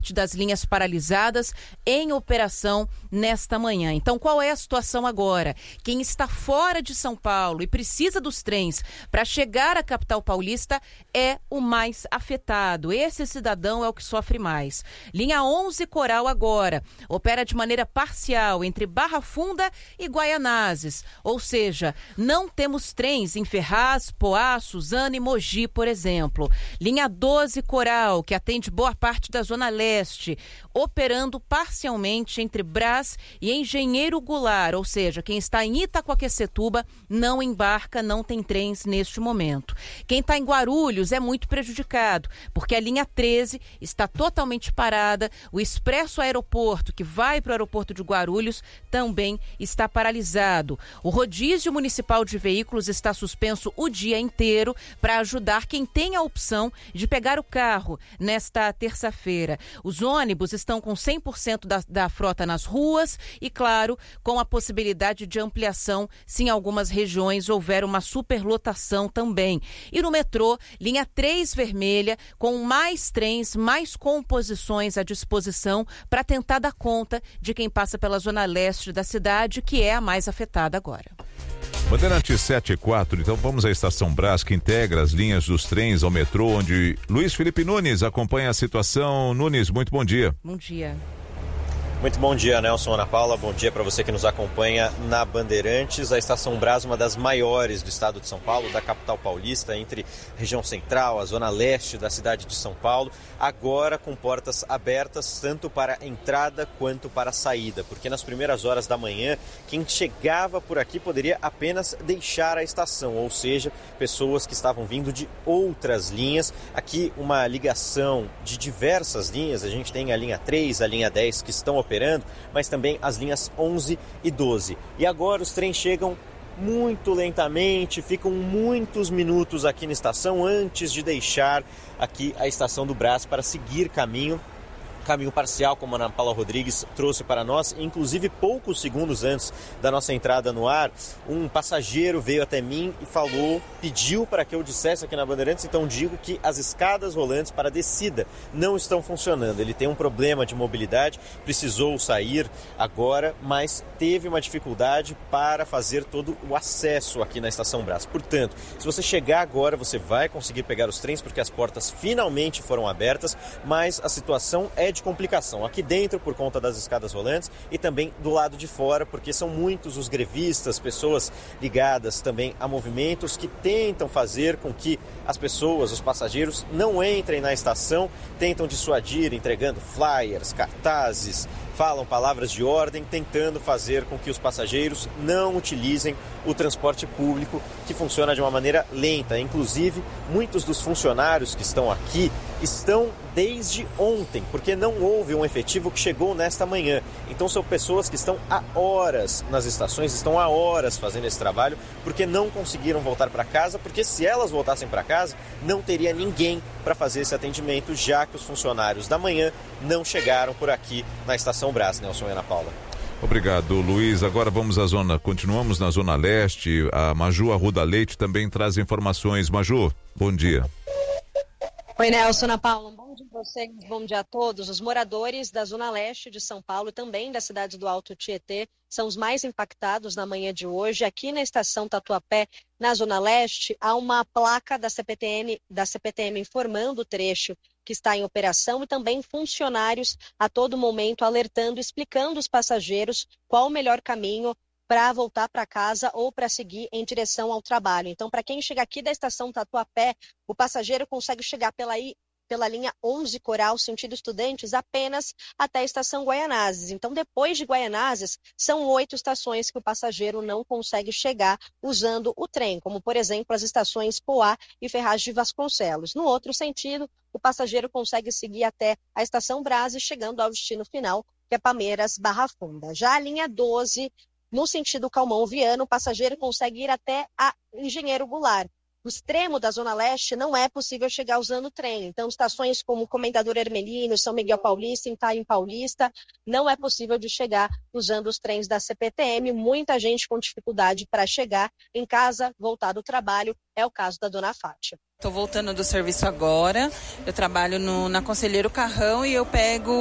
das linhas paralisadas em operação nesta manhã. Então, qual é a situação agora? Quem está fora de São Paulo e precisa dos trens para chegar à capital paulista é o mais afetado. Esse cidadão é o que sofre mais. Linha 11 Coral agora opera de maneira parcial entre Barra Funda e Guaianazes, ou seja, não temos trens em Ferraz, Poá, Suzano e Mogi, por exemplo. Linha 12 Coral, que atende boa parte da Zona Leste, operando parcialmente entre Brás e Engenheiro Goulart, ou seja, quem está em Itaquaquecetuba não embarca, não tem trens neste momento. Quem está em Guarulhos é muito prejudicado, porque a linha 13 está totalmente parada, o Expresso Aeroporto, que vai para o aeroporto de Guarulhos, também está paralisado. O rodízio municipal de veículos está suspenso o dia inteiro para ajudar quem tem a opção de pegar o carro nesta terça-feira. Os ônibus estão com 100% da frota nas ruas e, claro, com a possibilidade de ampliação se em algumas regiões houver uma superlotação também. E no metrô, linha 3 vermelha, com mais trens, mais composições à disposição para tentar dar conta de quem passa pela zona leste da cidade, que é a mais afetada agora. Bandeirante 7 e 4, então vamos à Estação Brás, que integra as linhas dos trens ao metrô, onde Luiz Felipe Nunes acompanha a situação. Nunes, muito bom dia. Bom dia. Muito bom dia, Nelson, Ana Paula. Bom dia para você que nos acompanha na Bandeirantes. A Estação Brás, uma das maiores do estado de São Paulo, da capital paulista, entre a região central, a zona leste da cidade de São Paulo, agora com portas abertas tanto para a entrada quanto para a saída, porque nas primeiras horas da manhã, quem chegava por aqui poderia apenas deixar a estação, ou seja, pessoas que estavam vindo de outras linhas. Aqui uma ligação de diversas linhas, a gente tem a linha 3, a linha 10 que estão operando, mas também as linhas 11 e 12. E agora os trens chegam muito lentamente, ficam muitos minutos aqui na estação antes de deixar aqui a estação do Brás para seguir caminho parcial, como a Ana Paula Rodrigues trouxe para nós. Inclusive, poucos segundos antes da nossa entrada no ar, um passageiro veio até mim e pediu para que eu dissesse aqui na Bandeirantes, então digo que as escadas rolantes para descida não estão funcionando. Ele tem um problema de mobilidade, precisou sair agora, mas teve uma dificuldade para fazer todo o acesso aqui na Estação Brás. Portanto, se você chegar agora, você vai conseguir pegar os trens, porque as portas finalmente foram abertas, mas a situação é de complicação aqui dentro por conta das escadas rolantes e também do lado de fora, porque são muitos os grevistas, pessoas ligadas também a movimentos que tentam fazer com que as pessoas, os passageiros, não entrem na estação, tentam dissuadir, entregando flyers, cartazes, falam palavras de ordem, tentando fazer com que os passageiros não utilizem o transporte público, que funciona de uma maneira lenta. Inclusive, muitos dos funcionários que estão aqui estão desde ontem, porque não houve um efetivo que chegou nesta manhã. Então são pessoas que estão há horas nas estações, estão há horas fazendo esse trabalho, porque não conseguiram voltar para casa, porque se elas voltassem para casa, não teria ninguém para fazer esse atendimento, já que os funcionários da manhã não chegaram por aqui na Estação Brás, Nelson e Ana Paula. Obrigado, Luiz. Agora vamos à continuamos na Zona Leste. A Maju Arruda Leite também traz informações. Maju, bom dia. Oi, Nelson, Ana Paula, um bom dia a vocês, bom dia a todos. Os moradores da Zona Leste de São Paulo e também da cidade do Alto Tietê são os mais impactados na manhã de hoje. Aqui na estação Tatuapé, na Zona Leste, há uma placa da CPTM informando o trecho que está em operação e também funcionários a todo momento alertando, explicando aos passageiros qual o melhor caminho para voltar para casa ou para seguir em direção ao trabalho. Então, para quem chega aqui da estação Tatuapé, o passageiro consegue chegar pela linha 11 Coral, sentido Estudantes, apenas até a estação Guaianazes. Então, depois de Guaianazes, são 8 estações que o passageiro não consegue chegar usando o trem, como, por exemplo, as estações Poá e Ferraz de Vasconcelos. No outro sentido, o passageiro consegue seguir até a estação Brás, chegando ao destino final, que é Palmeiras, Barra Funda. Já a linha 12, no sentido Calmon Viana, o passageiro consegue ir até a Engenheiro Goulart. no extremo da Zona Leste não é possível chegar usando o trem. Então, estações como Comendador Hermelino, São Miguel Paulista, Itaim Paulista, não é possível de chegar usando os trens da CPTM. Muita gente com dificuldade para chegar em casa, voltar do trabalho. É o caso da dona Fátia. Estou voltando do serviço agora. Eu trabalho na Conselheiro Carrão e eu pego